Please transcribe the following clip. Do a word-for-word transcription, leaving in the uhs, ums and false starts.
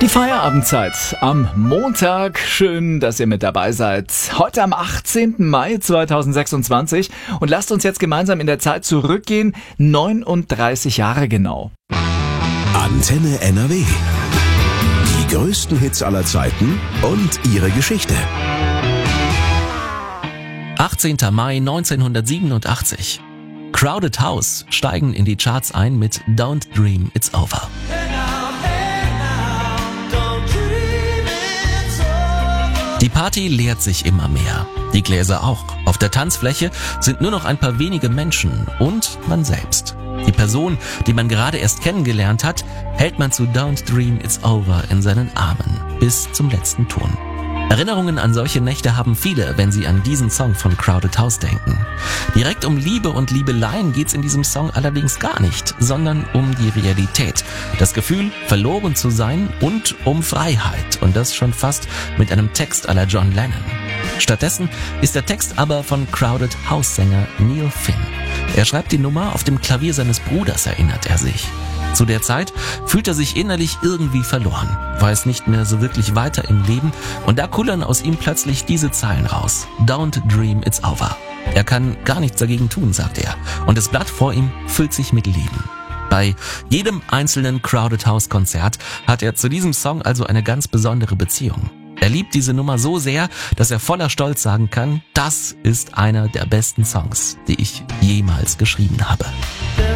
Die Feierabendzeit am Montag. Schön, dass ihr mit dabei seid. Heute am achtzehnten Mai zweitausendsechsundzwanzig. Und lasst uns jetzt gemeinsam in der Zeit zurückgehen. neununddreißig Jahre genau. Antenne N R W. Die größten Hits aller Zeiten und ihre Geschichte. achtzehnter Mai neunzehnhundertsiebenundachtzig. Crowded House steigen in die Charts ein mit Don't Dream It's Over. Die Party leert sich immer mehr. Die Gläser auch. Auf der Tanzfläche sind nur noch ein paar wenige Menschen und man selbst. Die Person, die man gerade erst kennengelernt hat, hält man zu Don't Dream It's Over in seinen Armen bis zum letzten Ton. Erinnerungen an solche Nächte haben viele, wenn sie an diesen Song von Crowded House denken. Direkt um Liebe und Liebeleien geht's in diesem Song allerdings gar nicht, sondern um die Realität, das Gefühl, verloren zu sein und um Freiheit. Und das schon fast mit einem Text à la John Lennon. Stattdessen ist der Text aber von Crowded House-Sänger Neil Finn. Er schreibt die Nummer auf dem Klavier seines Bruders, erinnert er sich. Zu der Zeit fühlt er sich innerlich irgendwie verloren, weiß nicht mehr so wirklich weiter im Leben und da kullern aus ihm plötzlich diese Zeilen raus. Don't dream it's over. Er kann gar nichts dagegen tun, sagt er, und das Blatt vor ihm füllt sich mit Leben. Bei jedem einzelnen Crowded House Konzert hat er zu diesem Song also eine ganz besondere Beziehung. Er liebt diese Nummer so sehr, dass er voller Stolz sagen kann, das ist einer der besten Songs, die ich jemals geschrieben habe.